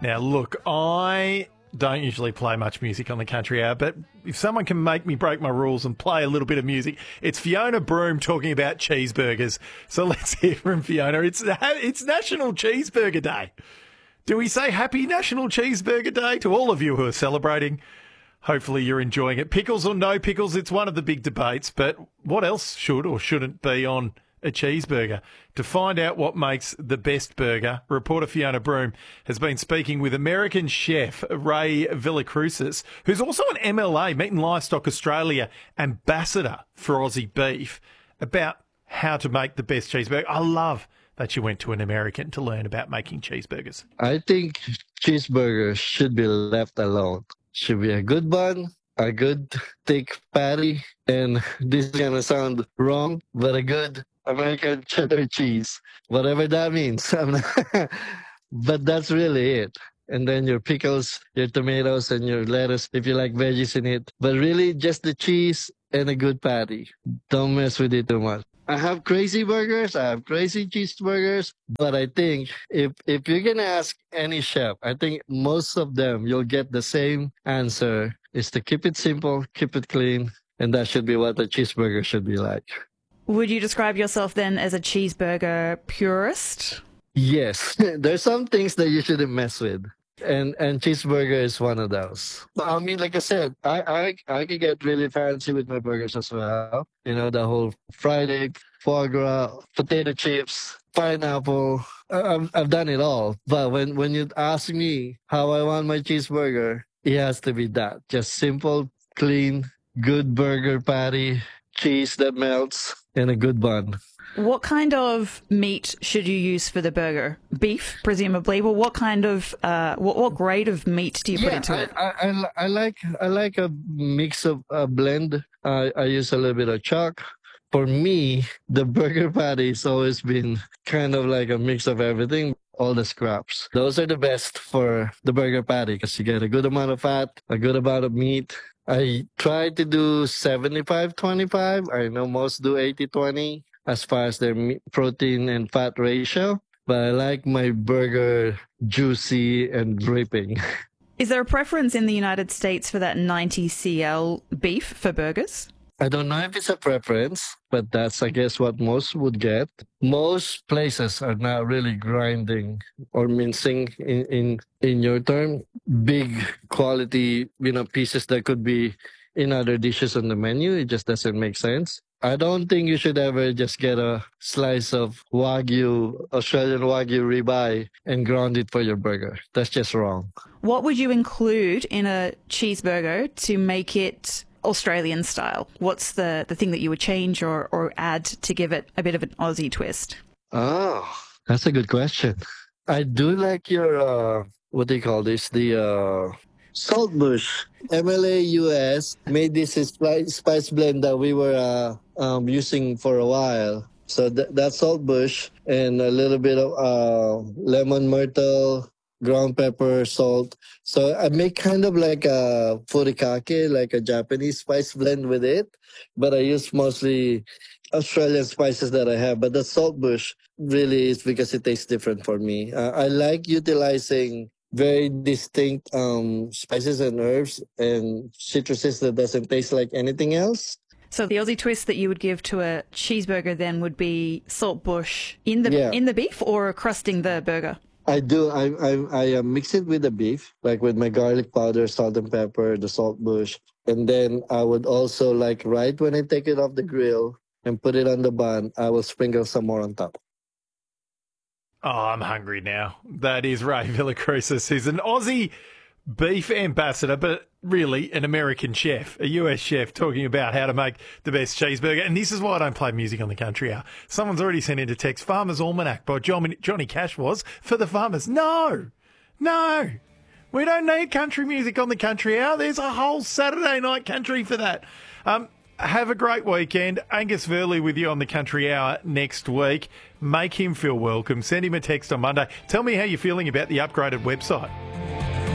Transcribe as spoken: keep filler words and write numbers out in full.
Now, look, I don't usually play much music on the Country Hour, but if someone can make me break my rules and play a little bit of music, it's Fiona Broome talking about cheeseburgers. So let's hear from Fiona. It's it's National Cheeseburger Day. Do we say Happy National Cheeseburger Day to all of you who are celebrating? Hopefully you're enjoying it. Pickles or no pickles, it's one of the big debates, but what else should or shouldn't be on a cheeseburger? To find out what makes the best burger, reporter Fiona Broome has been speaking with American chef Ray Villacrucis, who's also an M L A, Meat and Livestock Australia ambassador for Aussie Beef, about how to make the best cheeseburger. I love that you went to an American to learn about making cheeseburgers. I think cheeseburgers should be left alone. Should be a good bun, a good thick patty, and this is going to sound wrong, but a good American cheddar cheese, whatever that means. I'm not but that's really it. And then your pickles, your tomatoes, and your lettuce, if you like veggies in it. But really, just the cheese and a good patty. Don't mess with it too much. I have crazy burgers, I have crazy cheeseburgers, but I think if if you're going to ask any chef, I think most of them, you'll get the same answer, is to keep it simple, keep it clean, and that should be what a cheeseburger should be like. Would you describe yourself then as a cheeseburger purist? Yes, there's some things that you shouldn't mess with. And and cheeseburger is one of those. I mean, like I said, I, I I can get really fancy with my burgers as well. You know, the whole fried egg, foie gras, potato chips, pineapple. I, I've I've done it all. But when when you ask me how I want my cheeseburger, it has to be that. Just simple, clean, good burger patty, cheese that melts, and a good bun. What kind of meat should you use for the burger? Beef, presumably. Well, what kind of, uh, what, what grade of meat do you put yeah, into I, it? I, I, I like I like a mix of a blend. I, I use a little bit of chalk. For me, the burger patty has always been kind of like a mix of everything. All the scraps. Those are the best for the burger patty because you get a good amount of fat, a good amount of meat. I try to do seventy-five twenty-five. I know most do eighty twenty. As far as their meat, protein and fat ratio, but I like my burger juicy and dripping. Is there a preference in the United States for that ninety C L beef for burgers? I don't know if it's a preference, but that's, I guess, what most would get. Most places are not really grinding or mincing, in, in, in your term, big quality, you know, pieces that could be in other dishes on the menu. It just doesn't make sense. I don't think you should ever just get a slice of Wagyu, Australian Wagyu ribeye and ground it for your burger. That's just wrong. What would you include in a cheeseburger to make it Australian style? What's the, the thing that you would change or, or add to give it a bit of an Aussie twist? Oh, that's a good question. I do like your, uh, what do you call this? The uh, Saltbush. M L A U S made this spice, spice blend that we were uh, um, using for a while. So th- that's Saltbush and a little bit of uh, lemon myrtle, ground pepper, salt. So I make kind of like a furikake, like a Japanese spice blend with it. But I use mostly Australian spices that I have. But the Saltbush really is because it tastes different for me. Uh, I like utilizing very distinct um, spices and herbs and citruses that doesn't taste like anything else. So the Aussie twist that you would give to a cheeseburger then would be Saltbush in the Yeah. in the beef or crusting the burger? I do. I I, I uh, mix it with the beef, like with my garlic powder, salt and pepper, the Saltbush. And then I would also, like, right when I take it off the grill and put it on the bun, I will sprinkle some more on top. Oh, I'm hungry now. That is Ray Villacrucis, who's an Aussie beef ambassador, but really an American chef, a U S chef, talking about how to make the best cheeseburger. And this is why I don't play music on the Country Hour. Someone's already sent in a text, Farmer's Almanac by John, Johnny Cash was for the farmers. No, no, we don't need country music on the Country Hour. There's a whole Saturday night country for that. Um, Have a great weekend. Angus Verley with you on the Country Hour next week. Make him feel welcome. Send him a text on Monday. Tell me how you're feeling about the upgraded website.